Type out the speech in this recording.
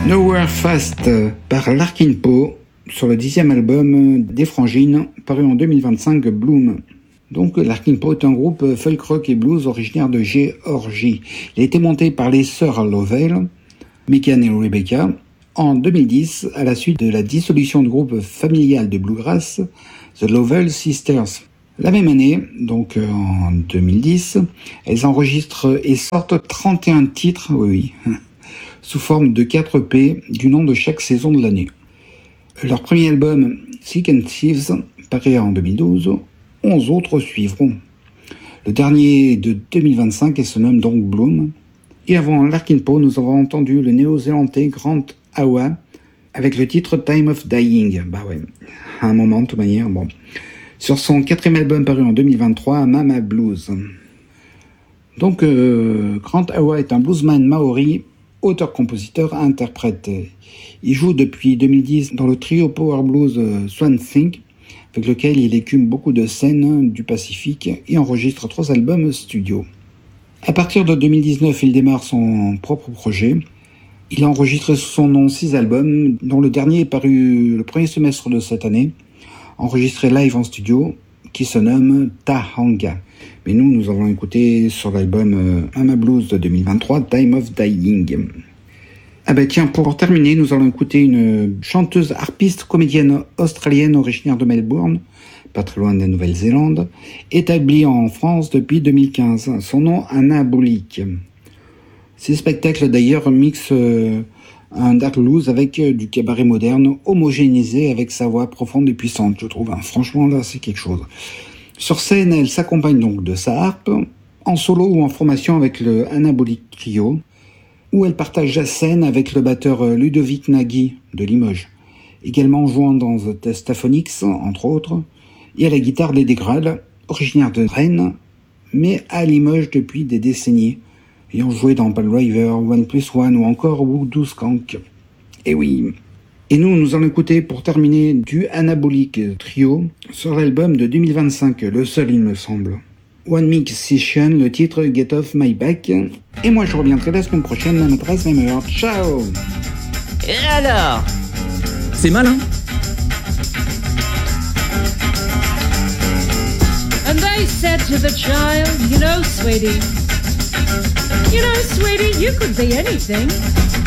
Nowhere Fast par Larkin Poe sur le 10e album des Frangines, paru en 2025, Bloom. Donc Larkin Poe est un groupe folk rock et blues originaire de Géorgie. Il a été monté par les sœurs Lovell, Megan et Rebecca, en 2010 à la suite de la dissolution du groupe familial de bluegrass The Lovell Sisters. La même année, donc en 2010, elles enregistrent et sortent 31 titres, sous forme de 4 EP du nom de chaque saison de l'année. Leur premier album, Sick and Thieves, paraît en 2012, 11 autres suivront. Le dernier de 2025 et se nomme donc Bloom. Et avant Larkin Poe, nous avons entendu le néo-zélandais Grant Awa avec le titre Time of Dying. À un moment de toute manière, bon. Sur son 4e album paru en 2023, Mama Blues. Donc Grant Awa est un bluesman maori, auteur-compositeur-interprète. Il joue depuis 2010 dans le trio Power Blues Swan Think, avec lequel il écume beaucoup de scènes du Pacifique et enregistre 3 albums studio. À partir de 2019, il démarre son propre projet. Il a enregistré sous son nom 6 albums, dont le dernier est paru le premier semestre de cette année, enregistré live en studio, qui se nomme Tahanga. Mais nous allons écouter sur l'album Mama Blues de 2023, Time of Dying. Tiens, pour terminer, nous allons écouter une chanteuse harpiste comédienne australienne originaire de Melbourne, pas très loin de la Nouvelle-Zélande, établie en France depuis 2015. Son nom, Anabolique. Ces spectacles d'ailleurs mixent un dark blues avec du cabaret moderne, homogénéisé avec sa voix profonde et puissante, je trouve. Franchement, là, c'est quelque chose. Sur scène, elle s'accompagne donc de sa harpe, en solo ou en formation avec le Anabolic Trio, où elle partage la scène avec le batteur Ludovic Nagy de Limoges, également jouant dans The Testaphonics, entre autres, et à la guitare Lady Graal, originaire de Rennes, mais à Limoges depuis des décennies, ayant joué dans Pale River, 1+1 ou encore Voodoo Skank. Et oui. Et nous allons écouter pour terminer du Anabolic Trio sur l'album de 2025, le seul il me semble. One Mix Session, le titre Get Off My Back. Et moi je reviendrai la semaine prochaine, même adresse, même heure. Ciao. Et alors? C'est malin. And they said to the child, you know, sweetie, you could be anything.